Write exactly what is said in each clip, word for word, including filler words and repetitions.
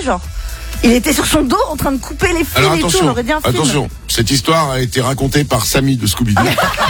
genre. Il était sur son dos en train de couper les fils. Alors et tout, attention, on aurait dit un film. attention, cette histoire a été racontée par Samy de Scooby-Doo.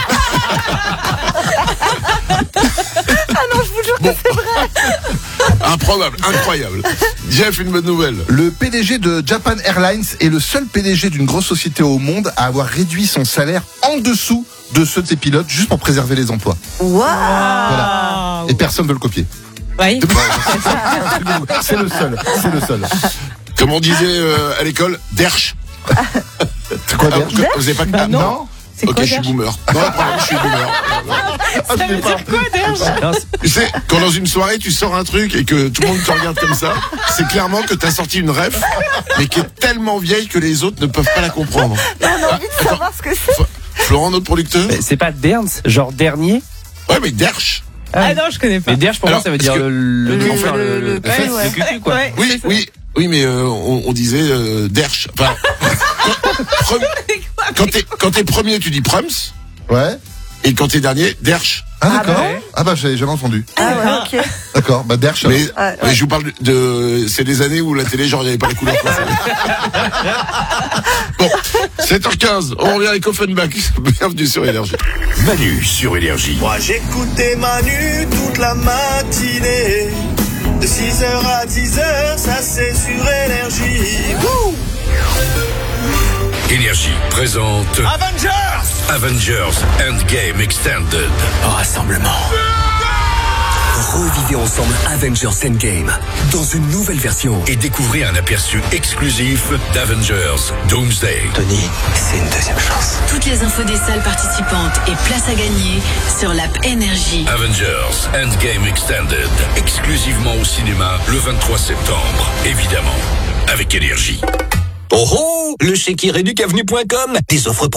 Ah non, je vous jure Bon. que c'est vrai. Improbable, incroyable. Jeff, une bonne nouvelle. Le P D G de Japan Airlines est le seul P D G d'une grosse société au monde à avoir réduit son salaire en dessous de ceux de ses pilotes juste pour préserver les emplois. Waouh. Voilà. Et personne ne veut le copier. Oui. C'est le seul, c'est le seul. Comme on disait euh, à l'école, derche. C'est quoi, Ah, Derche vous, vous avez pas Bah ah, non. C'est Ok, quoi, je suis Derche boomer. Non, pardon, je suis boomer. Ça veut dire quoi, Derche? Tu sais, quand dans une soirée tu sors un truc et que tout le monde te regarde comme ça, c'est clairement que t'as sorti une ref, mais qui est tellement vieille que les autres ne peuvent pas la comprendre. On a envie de savoir ce que c'est. F- Florent, notre producteur. Mais c'est pas Derns, genre dernier. Ouais, mais derche. Ah non, je connais pas. Mais derge pour Alors, moi ça veut parce dire que- le, le, Le- enfin, le- le, le- le, ouais, fesses, ouais. le cul, quoi. Ouais, Oui, c'est ça. oui, oui, mais euh, on, on disait euh, derche. Enfin, quand, pre- quand t'es quand t'es premier, tu dis prums, Ouais. et quand t'es dernier, derche. Ah, d'accord. ouais. Ah, bah, j'avais jamais entendu. Ah ouais, ok. D'accord, bah, Derche. Mais, alors. ouais. mais je vous parle de, c'est des années où la télé, genre, il n'y avait pas la couleur. quoi. Bon, sept heures quinze, on revient avec Offenbach. Bienvenue sur Énergie. Manu sur Énergie. Moi j'écoutais Manu toute la matinée. De six heures à dix heures, ça c'est sur Énergie. Wouh! Énergie présente Avengers! Avengers Endgame Extended. Rassemblement. Revivez ensemble Avengers Endgame dans une nouvelle version. Et découvrez un aperçu exclusif d'Avengers Doomsday. Tony, c'est une deuxième chance. Toutes les infos des salles participantes et places à gagner sur l'app Énergie. Avengers Endgame Extended. Exclusivement au cinéma le vingt-trois septembre. Évidemment, avec Énergie. Oh oh, le chèque irréduc avenue point com, des offres